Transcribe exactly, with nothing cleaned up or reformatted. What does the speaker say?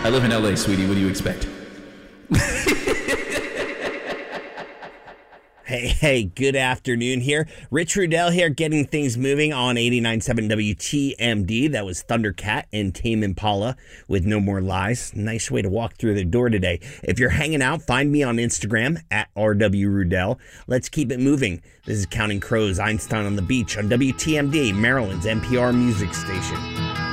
I live in L A, sweetie. What do you expect? Hey, hey, good afternoon here. Rich Rudell here, getting things moving on eighty-nine point seven W T M D. That was Thundercat and Tame Impala with No More Lies. Nice way to walk through the door today. If you're hanging out, find me on Instagram at R W Rudell. Let's keep it moving. This is Counting Crows, Einstein on the Beach on W T M D, Maryland's N P R music station.